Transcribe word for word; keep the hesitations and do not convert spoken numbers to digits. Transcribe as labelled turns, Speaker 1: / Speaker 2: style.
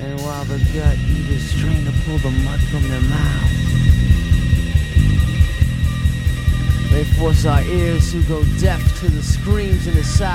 Speaker 1: And while the gut eaters strain to pull the mud from their mouths, they force our ears to go deaf to the screams in the side.